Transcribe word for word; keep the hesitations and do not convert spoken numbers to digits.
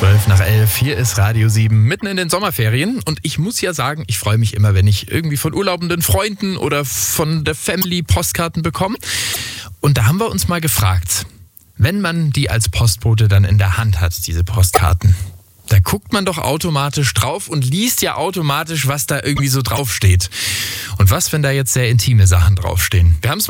zwölf nach elf, hier ist Radio sieben, mitten in den Sommerferien. Und ich muss ja sagen, ich freue mich immer, wenn ich irgendwie von urlaubenden Freunden oder von der Family Postkarten bekomme. Und da haben wir uns mal gefragt, wenn man die als Postbote dann in der Hand hat, diese Postkarten, da guckt man doch automatisch drauf und liest ja automatisch, was da irgendwie so draufsteht. Und was, wenn da jetzt sehr intime Sachen draufstehen? Wir haben es mal